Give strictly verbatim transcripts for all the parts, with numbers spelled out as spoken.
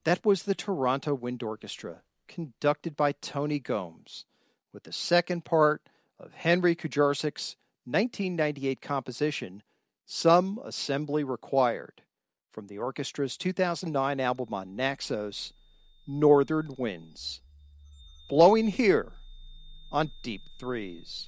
That was the Toronto Wind Orchestra, conducted by Tony Gomes, with the second part of Henry Kujarsik's nineteen ninety-eight composition, Some Assembly Required, from the orchestra's two thousand nine album on Naxos, Northern Winds. Blowing here on Deep Threes.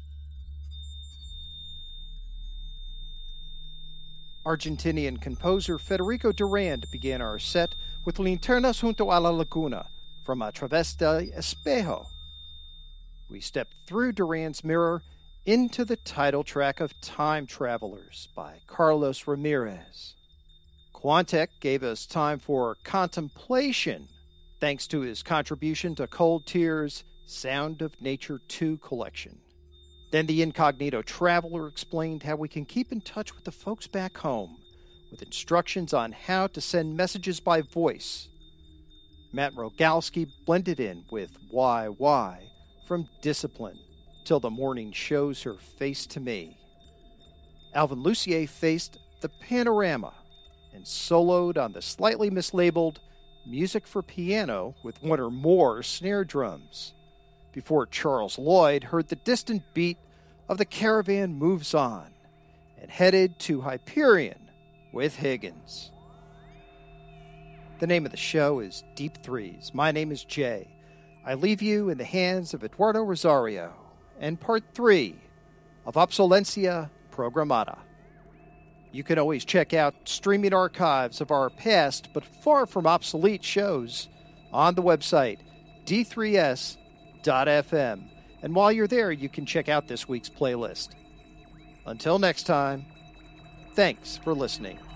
Argentinian composer Federico Durand began our set with Linternas junto a la laguna from A Través del Espejo. We stepped through Durand's mirror into the title track of Time Travelers by Carlos Ramirez. Quantek gave us time for contemplation, thanks to his contribution to Cold Tears' Sound of Nature two collection. Then the Incognito Traveler explained how we can keep in touch with the folks back home, with instructions on how to send messages by voice. Matt Rogalski blended in with Why Why from Discipline, Till the Morning Shows Her Face to Me. Alvin Lucier faced the Panorama and soloed on the slightly mislabeled Music for Piano with one or more snare drums, before Charles Lloyd heard the distant beat of The Caravan Moves On and headed to Hyperion with Higgins. The name of the show is Deep Threes. My name is Jay. I leave you in the hands of Eduardo Rosario and part three of Obsolencia Programada. You can always check out streaming archives of our past but far from obsolete shows on the website d three s dot f m. And while you're there, you can check out this week's playlist. Until next time, thanks for listening.